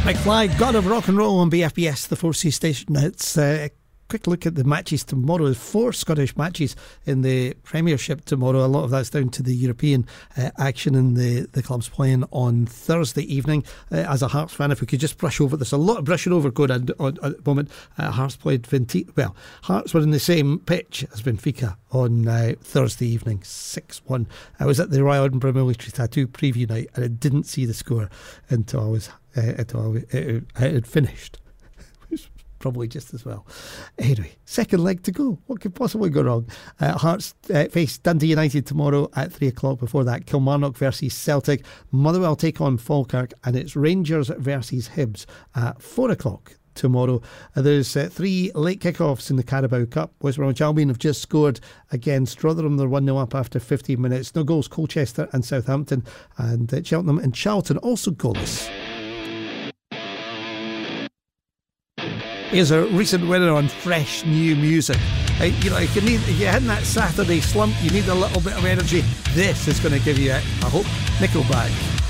McFly, God of Rock and Roll on BFBS, the 4C station. It's a quick look at the matches tomorrow. There's 4 Scottish matches in the Premiership tomorrow. A lot of that's down to the European action and the clubs playing on Thursday evening. As a Hearts fan, if we could just brush over, there's a lot of brushing over going on at the moment. Hearts played Hearts were in the same pitch as Benfica on Thursday evening, 6-1. I was at the Royal Edinburgh Military Tattoo preview night and I didn't see the score until it had finished. Probably just as well. Anyway, second leg to go. What could possibly go wrong? Hearts face Dundee United tomorrow at 3 o'clock. Before that, Kilmarnock versus Celtic. Motherwell take on Falkirk, and it's Rangers versus Hibs at 4 o'clock tomorrow. There's 3 late kickoffs in the Carabao Cup. West Bromwich Albion have just scored against Rotherham. They're 1-0 up after 15 minutes. No goals, Colchester and Southampton, and Cheltenham and Charlton also goalless. Here's a recent winner on fresh new music. If you're hitting that Saturday slump, you need a little bit of energy. This is going to give you it. I hope. Nickelback.